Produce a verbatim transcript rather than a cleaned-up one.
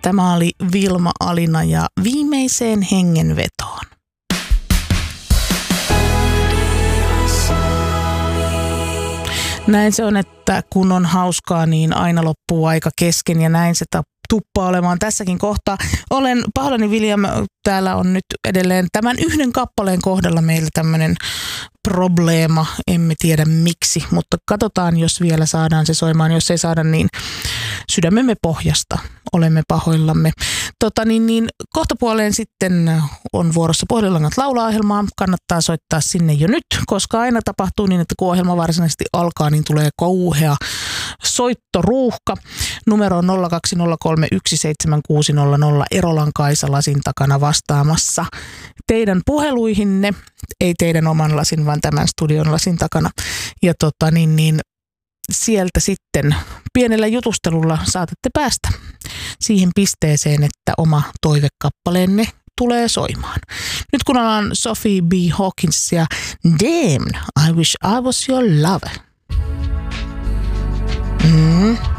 Tämä oli Vilma Alina ja Viimeiseen hengenvetoon. Näin se on, että kun on hauskaa, niin aina loppuu aika kesken ja näin se tuppaa olemaan tässäkin kohtaa. Olen pahoillani, William, täällä on nyt edelleen tämän yhden kappaleen kohdalla meillä tämmöinen probleema, emme tiedä miksi, mutta katsotaan, jos vielä saadaan se soimaan. Jos ei saada, niin sydämemme pohjasta olemme pahoillamme. Tota, niin, niin, kohtapuoleen sitten on vuorossa Puhelinlangat laulaohjelmaa. Kannattaa soittaa sinne jo nyt, koska aina tapahtuu niin, että kun ohjelma varsinaisesti alkaa, niin tulee kauhea soittoruuhka. Numero on nolla kaksi nolla kolme yksi seitsemän kuusi nolla nolla. Erolan Kaisa lasin takana vastaamassa teidän puheluihinne. Ei teidän oman lasin, vaan tämän studion lasin takana. Ja tota niin, niin sieltä sitten pienellä jutustelulla saatatte päästä siihen pisteeseen, että oma toivekappaleenne tulee soimaan. Nyt kun ollaan Sophie B. Hawkinsia, Damn, I Wish I Was Your Lover. Mm.